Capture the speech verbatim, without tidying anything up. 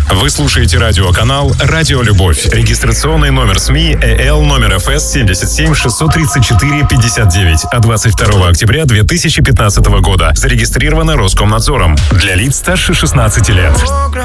Вы слушаете радиоканал «Радио Любовь». Регистрационный номер СМИ ЭЛ номер эф эс семь семь шесть три четыре пять девять от двадцать второго октября две тысячи пятнадцатого года. Зарегистрировано Роскомнадзором. Для лиц старше шестнадцати лет.